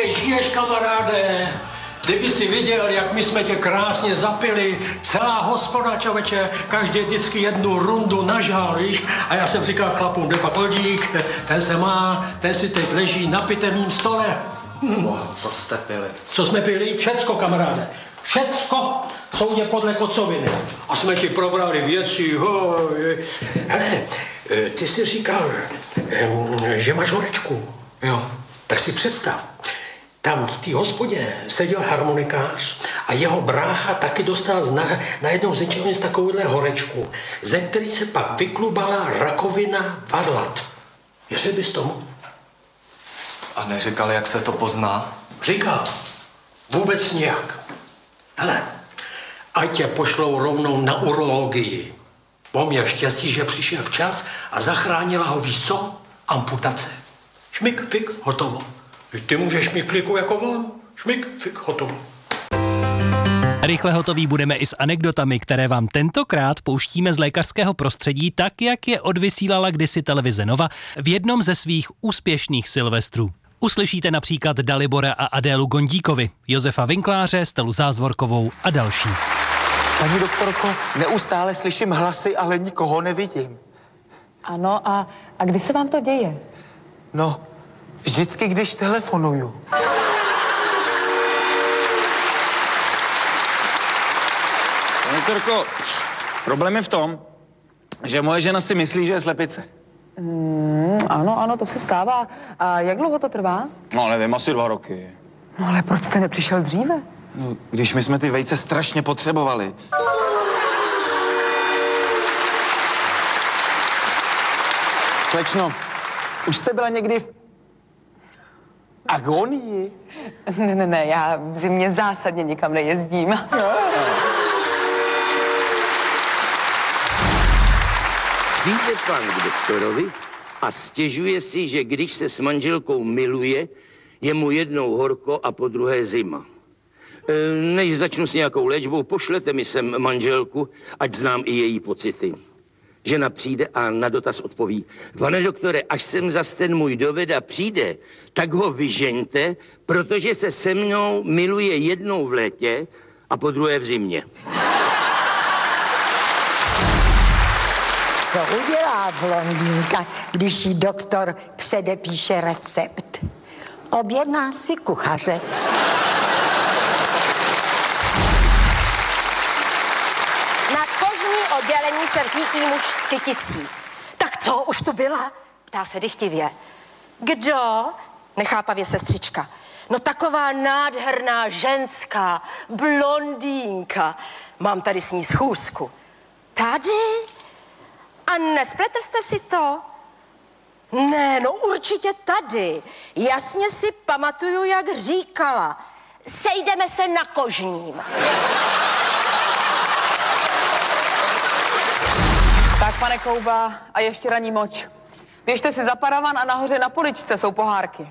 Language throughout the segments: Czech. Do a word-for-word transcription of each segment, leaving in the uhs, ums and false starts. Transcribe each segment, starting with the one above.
ještě žiješ, kamaráde. Kdyby si viděl, jak my jsme tě krásně zapili, celá hospoda, člověče, každý vždycky jednu rundu nažal, víš? A já jsem říkal chlapům, jde pak Oldík, ten se má, ten si teď leží na pitevním stole. Hm. Oh, co jste pili? Co jsme pili? Všecko, kamaráde. Všecko, soudě podle kocoviny. A jsme ti probrali věci. Ho, hele, ty jsi říkal, že máš horečku. Jo. Tak si představ, tam v té hospodě seděl harmonikář a jeho brácha taky dostal na, najednou z něčeho z takovouhle horečku, ze který se pak vyklubala rakovina varlat. Jestli bys tomu? A neříkal, jak se to pozná? Říkal. Vůbec nějak. Hele, ať tě pošlou rovnou na urologii. Poměr štěstí, že přišel včas a zachránila ho, víš co? Amputace. Šmik, fik, hotovo. Ty můžeš mít kliku jako on. Šmik, fik, hotovo. Rychle hotoví budeme i s anekdotami, které vám tentokrát pouštíme z lékařského prostředí, tak jak je odvysílala kdysi televize Nova v jednom ze svých úspěšných silvestrů. Uslyšíte například Dalibora a Adélu Gondíkovi, Josefa Vinkláře, Stelu Zázvorkovou a další. Paní doktorko, neustále slyším hlasy, ale nikoho nevidím. Ano, a, a kdy se vám to děje? No, vždycky, když telefonuju. Doktorko, problém je v tom, že moje žena si myslí, že je slepice. Mm, ano, ano, to se stává. A jak dlouho to trvá? No, nevím, asi dva roky. No, ale proč jste nepřišel dříve? No, když my jsme ty vejce strašně potřebovali. Slečno, už jste byla někdy v agonii? Ne, ne, ne, já v zimě zásadně nikam nejezdím. Přijde pán k doktorovi a stěžuje si, že když se s manželkou miluje, je mu jednou horko a po druhé zima. E, než začnu s nějakou léčbou, pošlete mi sem manželku, ať znám i její pocity. Žena přijde a na dotaz odpoví: pane doktore, až sem zas ten můj doveda přijde, tak ho vyžeňte, protože se se mnou miluje jednou v létě a po druhé v zimě. Co udělá blondýnka, když jí doktor předepíše recept? Objedná si kuchaře. Na kožní oddělení se vřítí muž s kyticí. Tak co, už tu byla? Ptá se dychtivě. Kdo? Nechápavě sestřička. No taková nádherná ženská, blondýnka. Mám tady s ní schůzku. Tady? A nespletl jste si to? Ne, no určitě tady. Jasně si pamatuju, jak říkala. Sejdeme se na kožním. Tak, pane Kouba, a ještě ranní moč. Běžte si za paravan a nahoře na poličce jsou pohárky.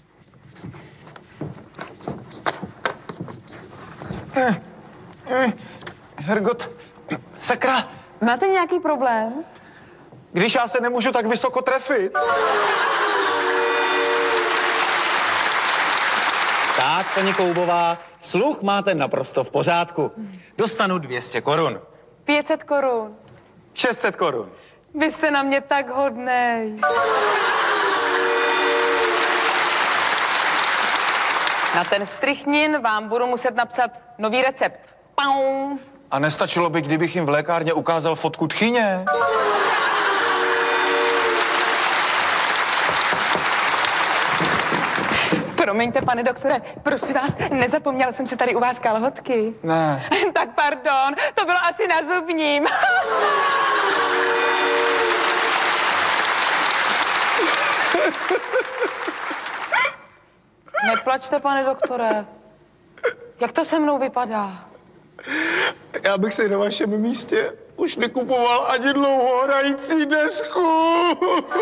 Eh, eh, Hergot, sakra. Máte nějaký problém? Když já se nemůžu tak vysoko trefit. Tak, paní Koubová, sluch máte naprosto v pořádku. Dostanu dvě stě korun. pět set korun. šest set korun. Vy jste na mě tak hodnej. Na ten strychnin vám budu muset napsat nový recept. Pau. A nestačilo by, kdybych jim v lékárně ukázal fotku tchyně? Promiňte, pane doktore, prosím vás, nezapomněla jsem si tady u vás kalhotky. Ne. Tak pardon, to bylo asi na zubním. Neplačte, pane doktore. Jak to se mnou vypadá? Já bych si na vašem místě už nekupoval ani dlouho hrající desku.